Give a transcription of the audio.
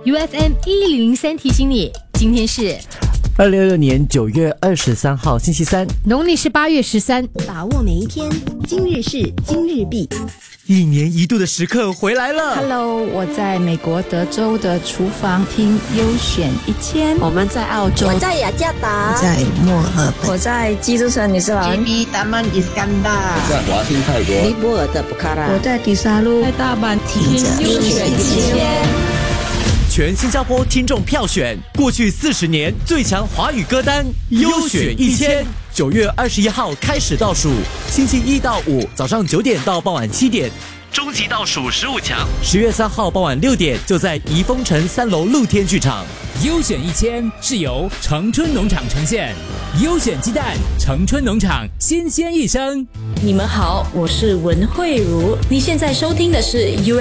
UFM 1003提醒你，今天是 2026年9月23号星期三， 农历是8月13。 把握每一天，今日事今日毕。 一年一度的时刻回来了。 Hello， 我在美国德州的厨房听优选1000。 我们在澳洲， 我在雅加达， 在墨尔本， 我在基督城女士兰， 达曼伊斯干达， 在华兴泰国， 尼泊尔的布卡拉， 我在迪沙路， 在大阪听优选1000。 全新加坡听众票选过去40年最强华语歌单，优选1000。9月21号开始倒数，星期1到5早上9点到傍晚7点，终极倒数15强。10月3号傍晚6点就在怡丰城3楼露天剧场。 优选1000是由城春农场呈现，优选鸡蛋，城春农场新鲜一生。 你们好，我是文慧茹，你现在收听的是